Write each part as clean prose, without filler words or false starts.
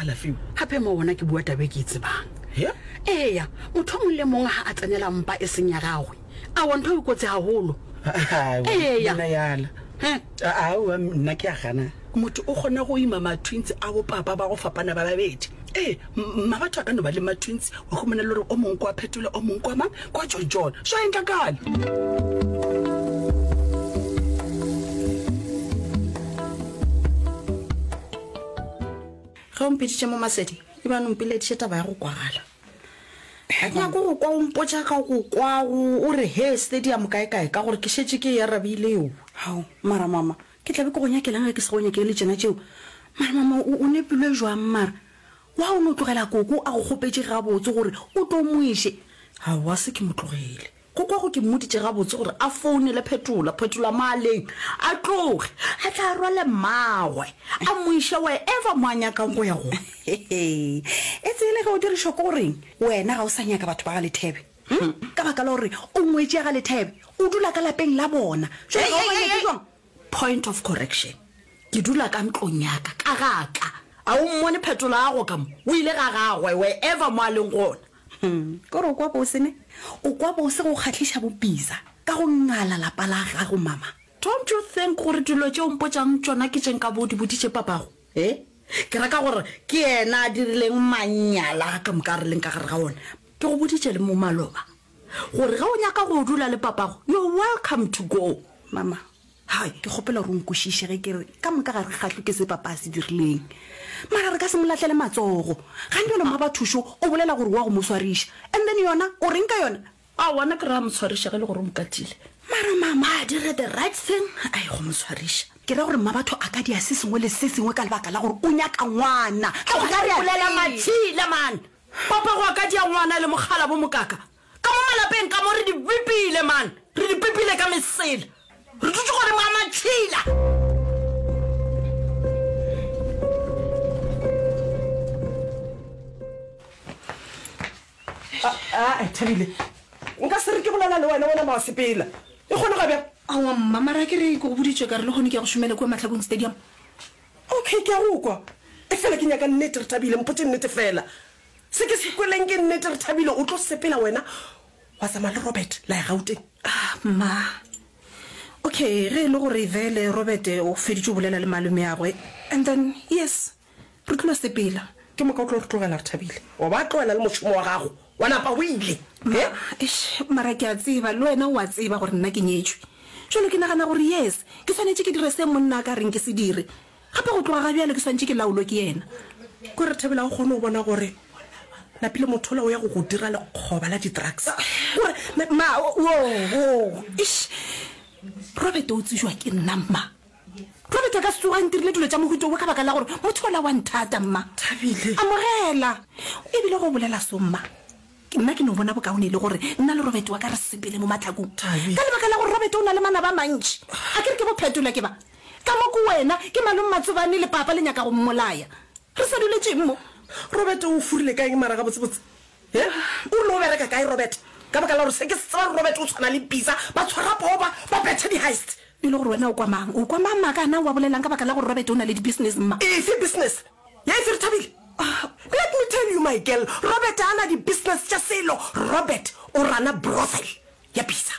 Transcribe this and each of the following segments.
alafiwa hape mo bona ke bua tabe ke itsebang eya motho mong le mong ha a tsenela mpa e seng ya gagwe a wa ntho e kotse haholo nna yala nna ke a gana motho o kgona go ima matwins a bopapa ba go fapana ba babedi mabatho a ka no ba le matwins wa go mona le gore o mongwe kwa phetola o mongwe kwa mang kwa John so e nkakale ga o mpeditše mo Masedi e ba nompeleditše taba ya go kwagala a nyako go kwa o mpotša ka go kwago o re he stadium kae-kae ka gore ke šetše ke ya rabileo hao mara mama ke tlabe ke go nyakelang ke se go nyakele tsena tšeo mara mama o nepilwe jwang mara wa o no tlogela koko a go kgopetše gabotse gore o tlo moiše ga wa se ke mo tlogele go kwa go ke mmoditše gabotse gore a founele phetola maaleng a tloge a tla rwale mmagwe a moiše wherever mo a nyakang go ya go e tsele ge o dirišwa ko goreng wena ga o sa nyaka batho ba ga Lethebe ka baka la gore o ngwetse ya ga Lethebe o dula ka lapeng la bona point of correction ke dula ka ntlong yaka ka gaka a o mmone phetola a go ka mo o ile ga gagwe wherever mo a leng gona kore o kwa bosene o kwa bose go kgatlhiša bopisa ka go ngala lapa la gago mama don't you think gore dilo tše o mpotšang tšona ke tšeng ka bodiboditše papago ke raka gore ke yena a dirileng manyala ka moka re leng ka gare ga ona ke go boditše le mo maloba gore ga o nyaka go dula le papago you're welcome to go mama hai ke gopela gore nkošiše ge ke re ka moka gare kgatlho ke se papa a se dirileng mara re ka se molatlele matsogo gane yona ma bathušo o bolela gore wa go moswariša and then yona o reng ka yona a wona ke re a motshwariša ge le gore o mokatile mara mama a dire the right thing a e go motshwariša ke ra gore ma batho a ka dia se sengwe le se sengwe ka lebaka la gore o nyaka ngwana a go ka re bolela matšhila man papa go ka dia ngwana le mogala bo mokaka ka mo malapeng ka mo re di bipile man re di bipile ka mesela re tutse gore mama matšhila Thabile nka se re ke bolela le wena wona ba sepela e kgone ga bjang awa mama ra ke re go boditswe ka re le gone ke go shumela kwa Matlhabong stadium okay ke a go kwa e fela ke nyaka nnete re Thabile mpotse nnete fela se ke se kweleng ke nnete re Thabile o tlo sepela wena wa tsamaya le Robert la ya Gauteng ma okay re le gore vele Robert o feditse bolela le malome ya gwe and then yes re tlo sepela ke mo ka tlo re tlogela re Thabile wa ba tlogela le mošomo wa gago wa napa o ile mara ke a tseba le wena o a tseba gore nna ke nyetswe jalo ke nagana gore yes ke tshwanetse ke dire se monna ka reng ke se dire gape go tloga ga bjale ke tshwanetse ke laolo ke yena ko re Thabile o kgone o bona gore lapile mothola o ya go go dira le kgoba la di-drugs gore Robert o tsijwa ke nna mma Robert ka se tsoga ntirile dilo tša mohuto o ka baka la gore motho ola wa nthata mma Thabile amogela ebile go bolela somma nna ke no bona bokaone le gore nna le Robert wa ka re sepele mo Matlhabong ka lebaka la gore Robert o na le mana ba mantši a ke re ke bo phetola ke ba ka mo ko wena ke malome Matsobane le papa le nyaka go mmolaya re sa duletse mo Robert o furile ka eng mara ga botsebotse o lo bereka kae Robert ka baka la gore se ke tseba Robert o tshwana le pisa ba tshwara poba ba betha di-heist e le gore wena o kwa mang makana wa bolelang ka baka la gore Robert o na le di-business mma efe business ya efe re Thabile let me tell you my girl Robert ana di-business tša selo Robert o rana brothel ya pisa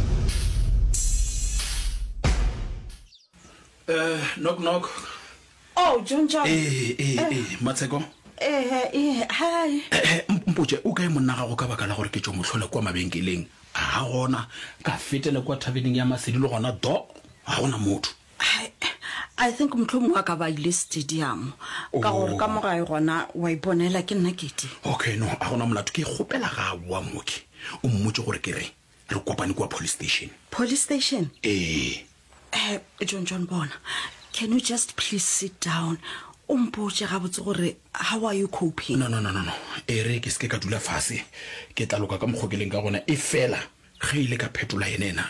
knock oh John Matsheko hi mpotse o kae monna gago ka baka la gore ke tšo motlhole kwa mabenkeleng a gona ka fetele kwa thabeneng ya Masedi le gona do ga gona motho I think mhlomong ka ba ile stadium ka gore ka mogae gona wa iponela ke nna kete okay no a gona molato ke gopela ga wa moki o mmotse gore ke re kopane kwa police station John bona can you just please sit down umpotse ga botse gore how are you coping no re ke se ka dula fase ke tla loka ka mogokeleng ka gona e fela ge ile ka phetola yenena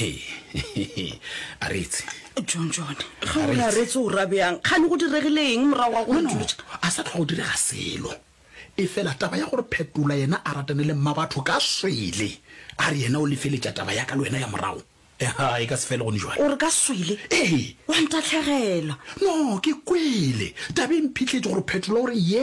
a retse John ga o retse o rabeang khane go diregileng morago wa go a sa tla go direga selo e fela taba ya gore phetola yena a ratane le mmabatho ka swele a re yena o lefeletša taba ya ka le wena ya morago e ka se fele go njwa o re ka swele wa ntatlhegela no ke kwele tabe mphitlhetse gore phetola gore